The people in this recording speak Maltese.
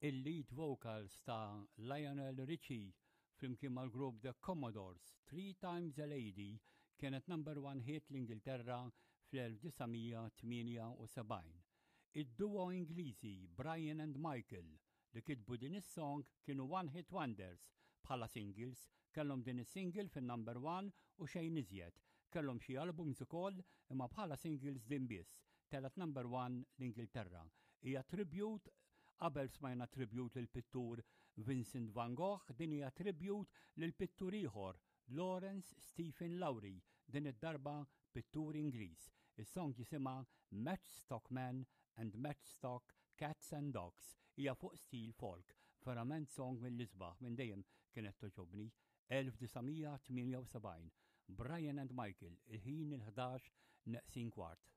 Il-lead vocals ta' Lionel Richie flimkien mal-grupp The Commodores, Three Times a Lady, kienet #1 hit l-Ingilterra fl-1978. Id-duo Ingliżi Brian and Michael li kitbu din is-song kienu one hit wonders bħala singles, kellhom din is-single fin-#1 u xejn iżjed. Kellhom xi albums ukoll imma bħala singles din biss telet #1 l-Ingilterra. Hija tribute. Qabel smajna tribute lil pittur Vincent van Gogh, din hija tribute lil pittur ieħor Lawrence Stephen Lowry, din id-darba pittur Ingliż. Is-song jisimha Matchstock Man and Matchstock Cats and Dogs. Hija fuq stil folk, verament song mill-isbaħ minn dejjem kienet toġobni. 1978 Brian and Michael, il-ħin il-11 neqsin kwart.